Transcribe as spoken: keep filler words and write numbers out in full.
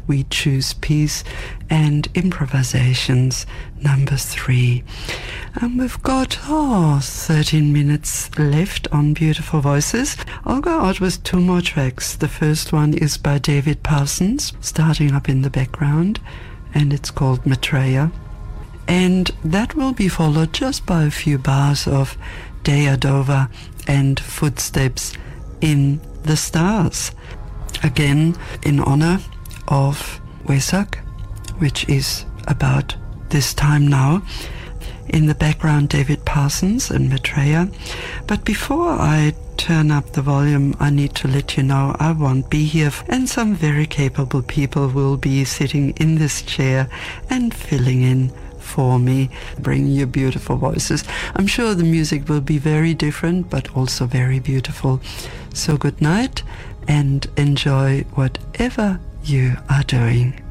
We Choose Peace, and Improvisations number three. And we've got, oh, thirteen minutes left on Beautiful Voices. I'll go out with two more tracks. The first one is by David Parsons, starting up in the background, and it's called Maitreya. And that will be followed just by a few bars of Deyadova and Footsteps in the Stars. Again, in honor of Vesak, which is about this time now. In the background, David Parsons and Maitreya. But before I turn up the volume, I need to let you know I won't be here, and some very capable people will be sitting in this chair and filling in for me, bringing you beautiful voices. I'm sure the music will be very different, but also very beautiful. So good night, and enjoy whatever you are doing.